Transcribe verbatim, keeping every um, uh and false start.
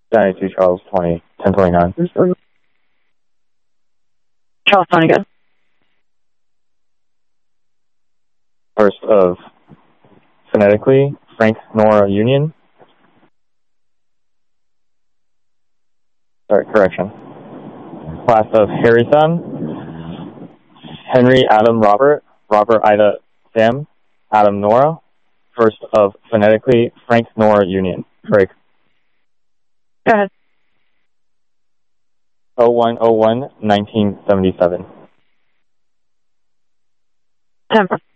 ninety-two, Charles, twenty, ten twenty-nine. Charles, twenty, go. First of phonetically, Frank Nora Union. Sorry, correction. Class of Harrison, Henry Adam Robert, Robert Ida Sam, Adam Nora. First of phonetically, Frank Nora Union. Break. Go ahead. oh one oh one, nineteen seventy-seven. Temper.